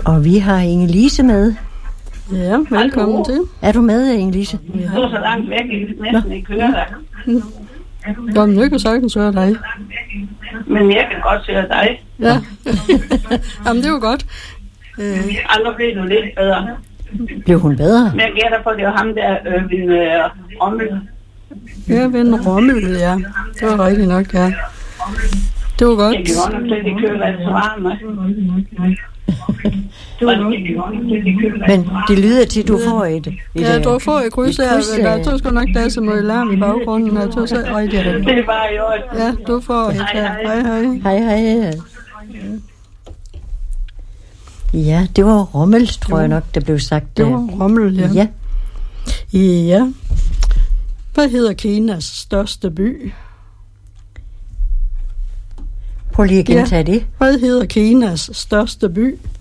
Og vi har Inge-Lise med. Ja, velkommen til. Er du med, Inge-Lise? Du er så langt væk, at næsten ikke hører dig. Jamen, jeg kan sagtens høre dig. Men jeg kan godt høre dig. Ja. Jamen, det var godt. Andre blev du lidt bedre. Blev hun bedre? Men jeg gætter på, det var ham der, Rommel. Ja, ven Rommel, ja. Det var rigtigt nok, ja. Det var godt. Jeg kan godt nok slet ikke høre, hvad det svarer mig. Men det lyder til, at du får et ja, du får et kryds her. Jeg tror sgu nok, der er så meget larm i baggrunden. Jeg tror så rigtigt. Det er bare i år. Ja, du får et her. Hej, hej. Hej, hej. Ja, det var Rommel, tror jeg nok, der blev sagt. Det var Rommel, ja. Ja. Ja. Hvad hedder Kinas største by? Prøv lige at gentage det. Hvad hedder Kinas største by?